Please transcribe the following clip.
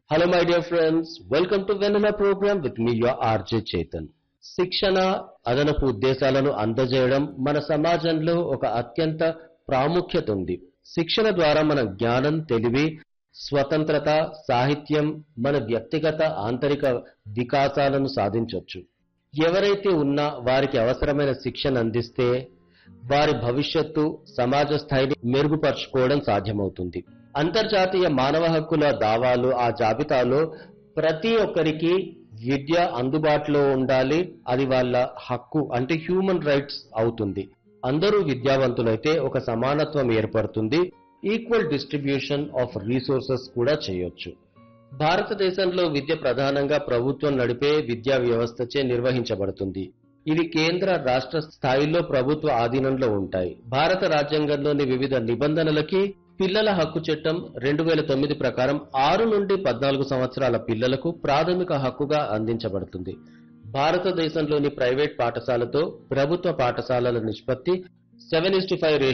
Hello, my dear friends. Welcome to Vanilla program with me, your RJ Chetan. శిక్షణ అదనపు ఉద్దేశాలను అందజేయడం మన సమాజంలో ఒక అత్యంత ప్రాముఖ్యత ఉంది. శిక్షణ ద్వారా మన జ్ఞానం, తెలివి, స్వతంత్రత, సాహిత్యం, మన వ్యక్తిగత ఆంతరిక వికాసాలను సాధించవచ్చు. ఎవరైతే ఉన్నా వారికి అవసరమైన శిక్షణ అందిస్తే వారి భవిష్యత్తు, సమాజ స్థాయిని మెరుగుపరుచుకోవడం సాధ్యమవుతుంది. అంతర్జాతీయ మానవ హక్కుల దావాలు ఆ జాబితాలో ప్రతి ఒక్కరికి విద్య అందుబాటులో ఉండాలి. అది వాళ్ళ హక్కు అంటే హ్యూమన్ రైట్స్ అవుతుంది. అందరూ విద్యావంతులైతే ఒక సమానత్వం ఏర్పడుతుంది. ఈక్వల్ డిస్ట్రిబ్యూషన్ ఆఫ్ రీసోర్సెస్ కూడా చేయొచ్చు. భారతదేశంలో విద్య ప్రధానంగా ప్రభుత్వం నడిపే విద్యా వ్యవస్థచే నిర్వహించబడుతుంది. ఇవి కేంద్ర, రాష్ట్ర స్థాయిలో ప్రభుత్వ ఆధీనంలో ఉంటాయి. భారత రాజ్యాంగంలోని వివిధ నిబంధనలకి పిల్లల హక్కు చట్టం 2009 ప్రకారం 6 నుండి 14 సంవత్సరాల పిల్లలకు ప్రాథమిక హక్కుగా అందించబడుతుంది. భారతదేశంలోని ప్రైవేట్ పాఠశాలతో ప్రభుత్వ పాఠశాలల నిష్పత్తి 7:5